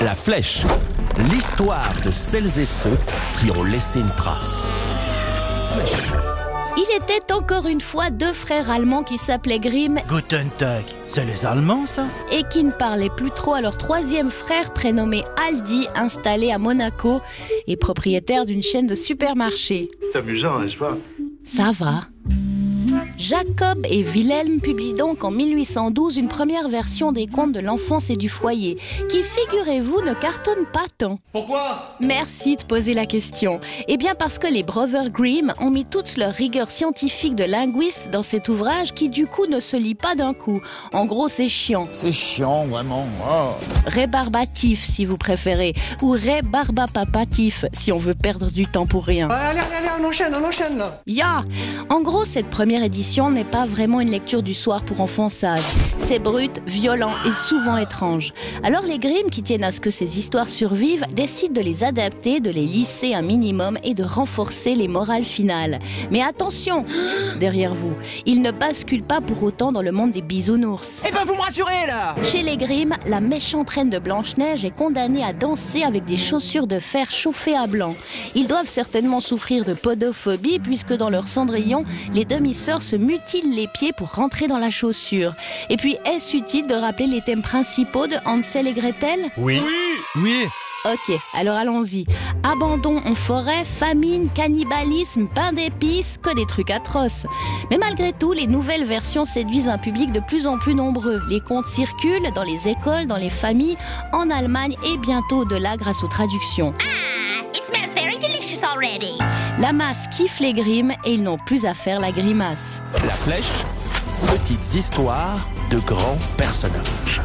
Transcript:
La Flèche, l'histoire de celles et ceux qui ont laissé une trace. Flèche. Il était encore une fois deux frères allemands qui s'appelaient Grimm Guten Tag, c'est les Allemands ça? et qui ne parlaient plus trop à leur troisième frère prénommé Aldi, installé à Monaco et propriétaire d'une chaîne de supermarchés. C'est amusant, n'est-ce pas? Ça va. Jacob et Wilhelm publient donc en 1812 une première version des contes de l'enfance et du foyer, qui, figurez-vous, ne cartonne pas tant. Pourquoi? Merci de poser la question. Eh bien parce que les Brothers Grimm ont mis toute leur rigueur scientifique de linguiste dans cet ouvrage qui du coup ne se lit pas d'un coup. En gros, c'est chiant. C'est chiant, vraiment. Oh. Rébarbatif, si vous préférez, ou rébarbapapatif, si on veut perdre du temps pour rien. Allez, on enchaîne là. Ya! En gros, cette première édition n'est pas vraiment une lecture du soir pour enfants sages. C'est brut, violent et souvent étrange. Alors les Grimm, qui tiennent à ce que ces histoires survivent, décident de les adapter, de les lisser un minimum et de renforcer les morales finales. Mais attention, derrière vous, ils ne basculent pas pour autant dans le monde des bisounours. Eh ben vous me rassurez là! Chez les Grimm, la méchante reine de Blanche-Neige est condamnée à danser avec des chaussures de fer chauffées à blanc. Ils doivent certainement souffrir de podophobie puisque dans leur Cendrillon, les demi-sœurs se mutilent les pieds pour rentrer dans la chaussure. Et puis, est-ce utile de rappeler les thèmes principaux de Hansel et Gretel ? Oui. Ok, alors allons-y. Abandon en forêt, famine, cannibalisme, pain d'épices, que des trucs atroces. Mais malgré tout, les nouvelles versions séduisent un public de plus en plus nombreux. Les contes circulent dans les écoles, dans les familles, en Allemagne et bientôt au-delà grâce aux traductions. It smells very delicious already. La masse kiffe les Grimm et ils n'ont plus à faire la grimace. La Flèche, petites histoires de grands personnages.